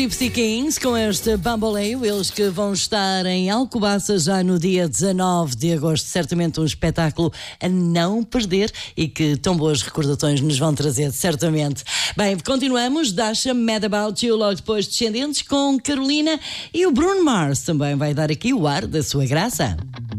Gypsy Kings com este Bamboleio, eles que vão estar em Alcobaça já no dia 19 de agosto, certamente um espetáculo a não perder e que tão boas recordações nos vão trazer, certamente. Bem, continuamos, Dasha, Mad About You, logo depois Descendentes com Carolina, e o Bruno Mars também vai dar aqui o ar da sua graça.